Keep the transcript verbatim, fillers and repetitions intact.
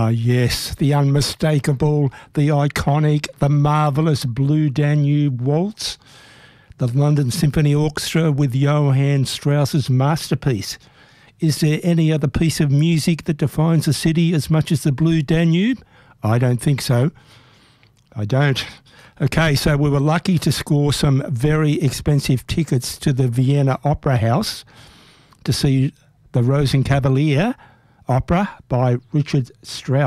Ah, yes, the unmistakable, the iconic, the marvellous Blue Danube Waltz. The London Symphony Orchestra with Johann Strauss's masterpiece. Is there any other piece of music that defines a city as much as the Blue Danube? I don't think so. I don't. Okay, so we were lucky to score some very expensive tickets to the Vienna Opera House to see the Rosenkavalier opera by Richard Strauss.